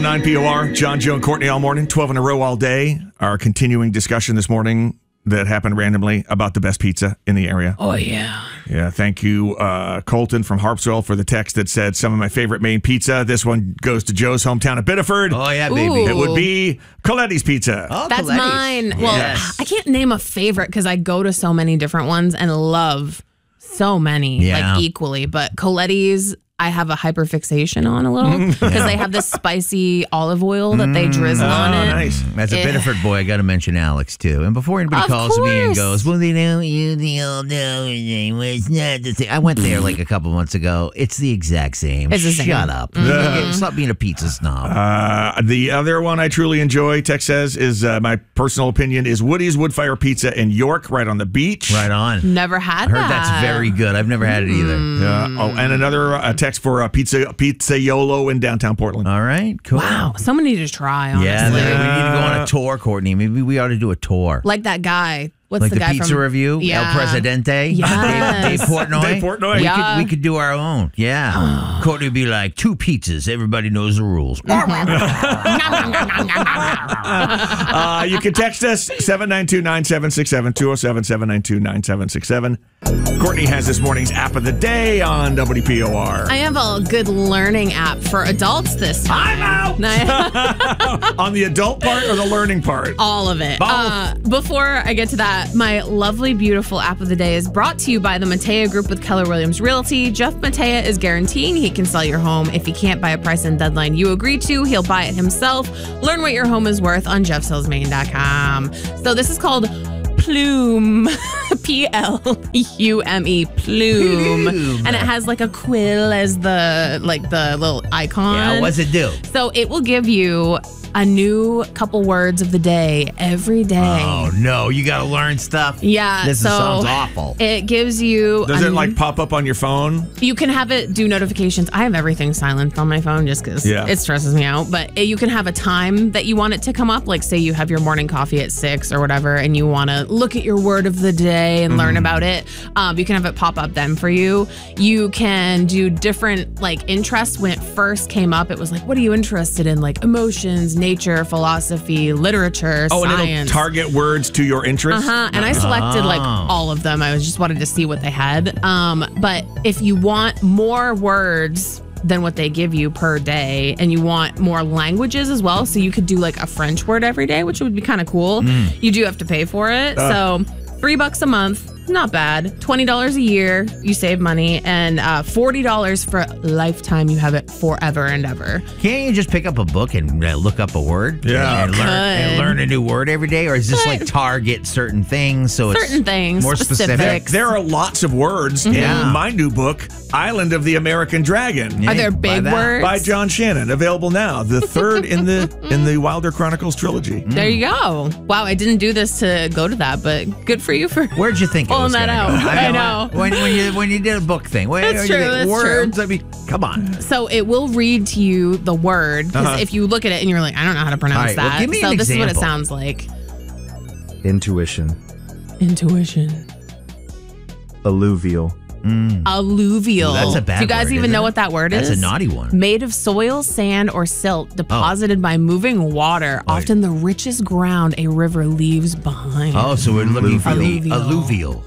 9 POR, John, Joe, and Courtney all morning, 12 in a row all day. Our continuing discussion this morning that happened randomly about the best pizza in the area. Oh, yeah. Yeah, thank you, Colton from Harpswell, for the text that said some of my favorite Maine pizza. This one goes to Joe's hometown of Biddeford. Oh, yeah, baby. Ooh. It would be Coletti's Pizza. Oh, That's Coletti's. mine. Well, Yes. I can't name a favorite because I go to so many different ones and love so many, Yeah. like equally. But Coletti's, I have a hyperfixation on a little because they have this spicy olive oil that they drizzle on it. Nice. As a Yeah. Biddeford boy, I got to mention Alex, too. And before anybody Of calls me and course. goes, well, they don't use the old name. It's not the same. I went there like a couple months ago. It's the exact same. It's the same. Shut up. Okay, stop being a pizza snob. The other one I truly enjoy, text says, is my personal opinion, is Woody's Woodfire Pizza in York, right on the beach. Right on. Never had I heard that. that's very good. I've never had it either. Oh, and another text for Pizzaiolo in downtown Portland. All right, cool. Wow. Someone needed to try, honestly. Yeah, we need to go on a tour, Courtney. Maybe we ought to do a tour. Like that guy. What's Like the the guy pizza from review, Yeah. El Presidente, Yes. Dave Portnoy. Dave Portnoy. Yeah. We could do our own. Yeah. Courtney would be like, 2 pizzas. Everybody knows the rules. You can text us 792-9767, 207-792-9767. Courtney has this morning's app of the day on WPOR. I have a good learning app for adults this time. I'm out! On the adult part or the learning part? All of it. Before I get to that, my lovely, beautiful app of the day is brought to you by the Matea Group with Keller Williams Realty. Jeff Matea is guaranteeing he can sell your home. If he can't buy a price and deadline you agree to, he'll buy it himself. Learn what your home is worth on jeffsellsmaine.com. So this is called Plume. Plume. Plume. And it has like a quill as the little icon. Yeah, what's it do? So it will give you a new couple words of the day every day. Oh, no. You got to learn stuff? Yeah. This so sounds awful. It gives you... Does it like pop up on your phone? You can have it do notifications. I have everything silenced on my phone just because it stresses me out. But you can have a time that you want it to come up. Like say you have your morning coffee at 6 or whatever and you want to look at your word of the day and learn about it. You can have it pop up then for you. You can do different like interests. When it first came up, it was like, what are you interested in? Like emotions, nature, philosophy, literature, Oh, science. and it'll target words to your interests? And I selected like all of them. I just wanted to see what they had. But if you want more words than what they give you per day, and you want more languages as well, so you could do like a French word every day, which would be kind of cool. You do have to pay for it. So $3 a month. Not bad. $20 a year, you save money, and $40 for a lifetime. You have it forever and ever. Can't you just pick up a book and look up a word? Yeah. And learn a new word every day? Or is this like target certain things so it's Certain things, more specific? specifics. There are lots of words in my new book, Island of the American Dragon. Are there buy big that. words? By John Shannon, available now, the third in the Wilder Chronicles trilogy. There you go. Wow, I didn't do this to go to that, but good for you for Where'd you think it pulling was that gonna out. go? I know. When you did a book thing, That's you true, think that's words. true. I mean, come on. So it will read to you the word, because if you look at it and you're like, I don't know how to pronounce All right, well, that. give me So an this is what it example. sounds like. Intuition. Intuition. Alluvial. Alluvial. Ooh, that's a bad Do you guys word, even isn't know it? what that word is? That's a naughty one. Made of soil, sand, or silt deposited by moving water, often the richest ground a river leaves behind. Oh, so we're looking for the Alluvial. alluvial.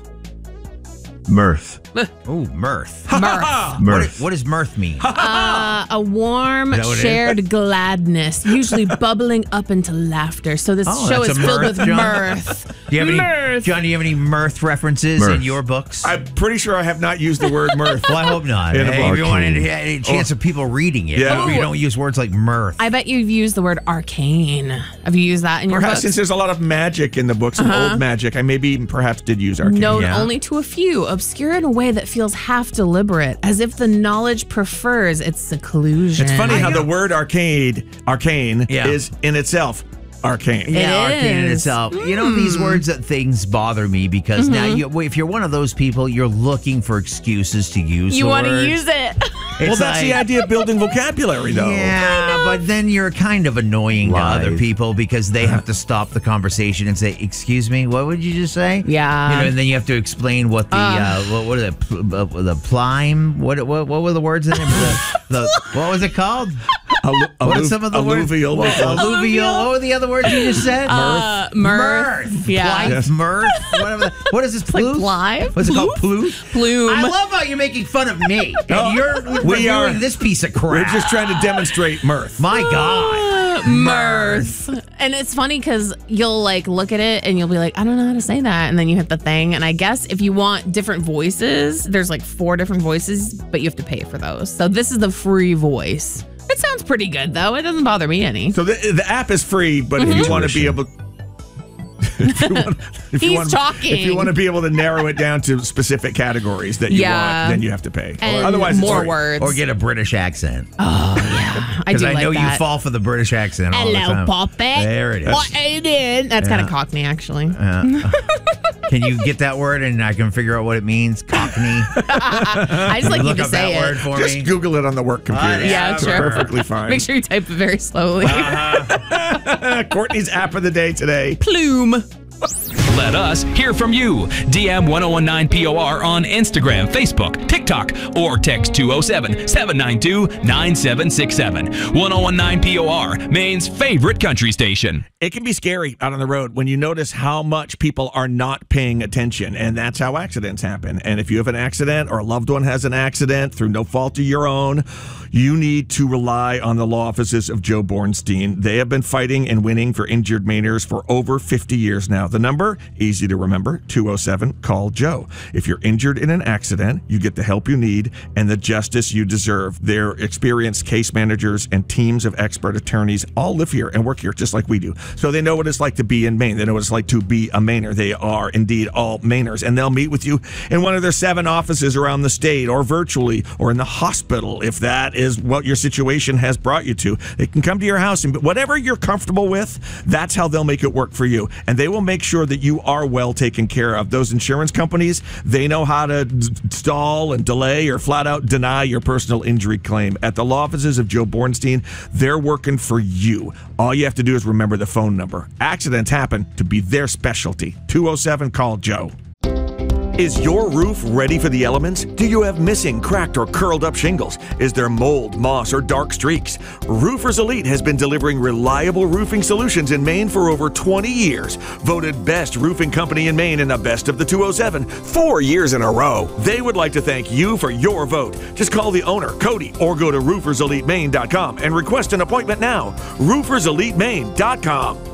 Mirth. Oh, mirth. Mirth. Mirth. What does mirth mean? A warm, Is that what it shared gladness, usually bubbling up into laughter. So this Oh, show that's is a filled mirth, with John? mirth. Do you have any, Mirth. John, do you have any mirth references in Mirth. your books? I'm pretty sure I have not used the word mirth. Well, I hope not. In a Hey, book. if you want any chance of people reading it, Yeah. you don't use words like mirth. I bet you've used the word arcane. Have you used that in your Perhaps books? since there's a lot of magic in the books, some old magic, I perhaps did use arcane. Known Yeah. only to a few, obscure in a way that feels half deliberate, as if the knowledge prefers its seclusion. It's funny how the word arcane Yeah. is in itself arcane. Yeah, It arcane in is. itself. You know, these words that things bother me because now if you're one of those people, you're looking for excuses to use You the want to word. use it. Well, that's the like- idea of building vocabulary, though. Yeah, but then you're kind of annoying to other Lies. people because they have to stop the conversation and say, "Excuse me, what would you just say?" Yeah. you know, and then you have to explain what the what are the plime? What were the words in it? What was it called? What are some of the words? Alluvial. Alluvial. What were the other words you just said? Mirth. Yeah. Blythe, mirth. What is this? Like Plume? Blythe? What's it called? Plume? Plume. I love how you're making fun of me. And you're reviewing this piece of crap. We're just trying to demonstrate mirth. My God. Mirth. And it's funny because you'll like look at it and you'll be like, I don't know how to say that. And then you hit the thing. And I guess if you want different voices, there's like 4 different voices, but you have to pay for those. So this is the free voice. It sounds pretty good, though. It doesn't bother me any. So the app is free, but if you want to be able... If you want to be able to narrow it down to specific categories that you want, then you have to pay. And otherwise, more it's free. words. Or get a British accent. Oh, yeah. I do Because I like know that. you fall for the British accent all the Hello, time. Poppy. There it is. What are you doing? That's kind of Cockney, actually. Can you get that word and I can figure out what it means? Cockney. I just like you Look to up say that word it. for Just me. Google it on the work computer. Yeah, It's sure. perfectly fine. Make sure you type it very slowly. Courtney's app of the day today. Plume. Let us hear from you. DM 1019POR on Instagram, Facebook, TikTok, or text 207-792-9767. 1019POR, Maine's favorite country station. It can be scary out on the road when you notice how much people are not paying attention, and that's how accidents happen. And if you have an accident or a loved one has an accident through no fault of your own, you need to rely on the law offices of Joe Bornstein. They have been fighting and winning for injured Mainers for over 50 years now. The number, easy to remember, 207-CALL-JOE. If you're injured in an accident, you get the help you need and the justice you deserve. Their experienced case managers and teams of expert attorneys all live here and work here just like we do. So they know what it's like to be in Maine. They know what it's like to be a Mainer. They are indeed all Mainers, and they'll meet with you in one of their 7 offices around the state or virtually or in the hospital if that is what your situation has brought you to. They can come to your house and whatever you're comfortable with, that's how they'll make it work for you. And they will make sure that you are well taken care of. Those insurance companies, they know how to stall and delay or flat out deny your personal injury claim. At the law offices of Joe Bornstein, they're working for you. All you have to do is remember the phone number. Accidents happen to be their specialty. 207-CALL-JOE. Is your roof ready for the elements? Do you have missing, cracked, or curled up shingles? Is there mold, moss, or dark streaks? Roofers Elite has been delivering reliable roofing solutions in Maine for over 20 years. Voted best roofing company in Maine in the Best of the 207 4 years in a row. They would like to thank you for your vote. Just call the owner, Cody, or go to rooferselitemaine.com and request an appointment now. rooferselitemaine.com.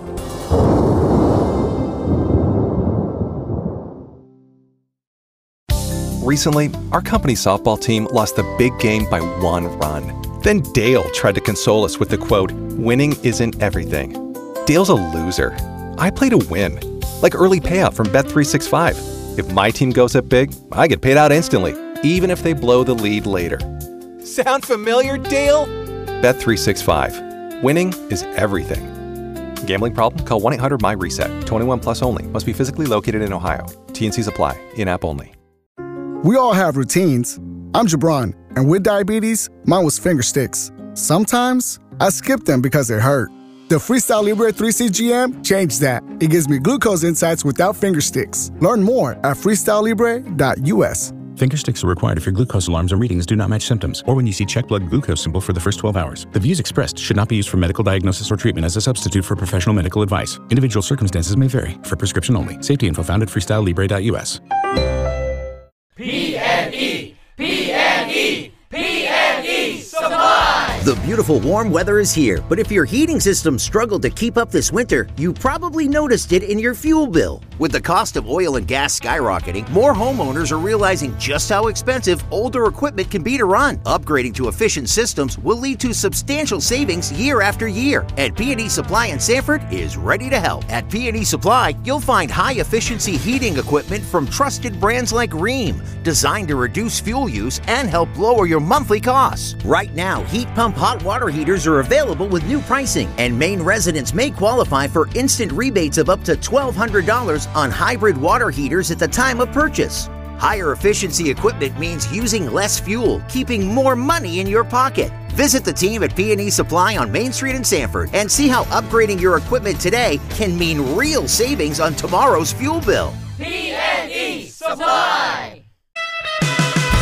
Recently, our company's softball team lost the big game by 1 run. Then Dale tried to console us with the quote, "Winning isn't everything." Dale's a loser. I play to win. Like early payout from Bet365. If my team goes up big, I get paid out instantly, even if they blow the lead later. Sound familiar, Dale? Bet365. Winning is everything. Gambling problem? Call 1-800-MY-RESET. 21 plus only. Must be physically located in Ohio. T&Cs apply. In-app only. We all have routines. I'm Jabron, and with diabetes, mine was finger sticks. Sometimes I skip them because it hurt. The Freestyle Libre 3CGM changed that. It gives me glucose insights without finger sticks. Learn more at freestylelibre.us. Finger sticks are required if your glucose alarms and readings do not match symptoms, or when you see check blood glucose symbol for the first 12 hours. The views expressed should not be used for medical diagnosis or treatment as a substitute for professional medical advice. Individual circumstances may vary. For prescription only. Safety info found at freestylelibre.us. PNE Supply! The beautiful warm weather is here, but if your heating system struggled to keep up this winter, you probably noticed it in your fuel bill. With the cost of oil and gas skyrocketing, more homeowners are realizing just how expensive older equipment can be to run. Upgrading to efficient systems will lead to substantial savings year after year, and PNE Supply in Sanford is ready to help. At PNE Supply, you'll find high-efficiency heating equipment from trusted brands like Rheem, designed to reduce fuel use and help lower your monthly costs. Right now, heat pump hot water heaters are available with new pricing, and Maine residents may qualify for instant rebates of up to $1,200 on hybrid water heaters at the time of purchase. Higher efficiency equipment means using less fuel, keeping more money in your pocket. Visit the team at PNE Supply on Main Street in Sanford and see how upgrading your equipment today can mean real savings on tomorrow's fuel bill. PNE Supply! It's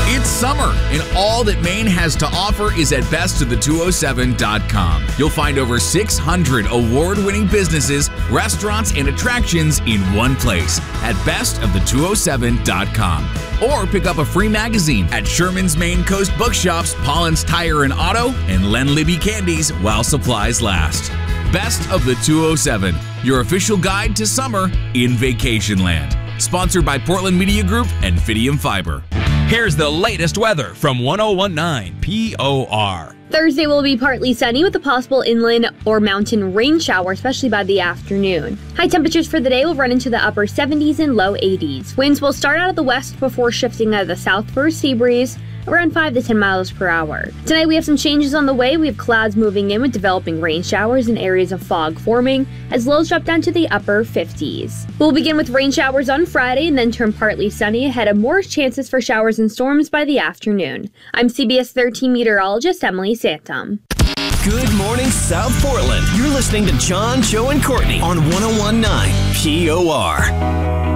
summer, and all that Maine has to offer is at bestofthe207.com. You'll find over 600 award-winning businesses, restaurants, and attractions in one place at bestofthe207.com. Or pick up a free magazine at Sherman's Maine Coast Bookshops, Pollen's Tire and Auto, and Len Libby Candies while supplies last. Best of the 207, your official guide to summer in Vacationland. Sponsored by Portland Media Group and Fidium Fiber. Here's the latest weather from 1019 POR. Thursday will be partly sunny with a possible inland or mountain rain shower, especially by the afternoon. High temperatures for the day will run into the upper 70s and low 80s. Winds will start out of the west before shifting out of the south for a sea breeze, around 5 to 10 miles per hour. Tonight we have some changes on the way. We have clouds moving in with developing rain showers and areas of fog forming as lows drop down to the upper 50s. We'll begin with rain showers on Friday and then turn partly sunny ahead of more chances for showers and storms by the afternoon. I'm CBS 13 meteorologist Emily Santum. Good morning, South Portland. You're listening to John, Joe, and Courtney on 1019 POR.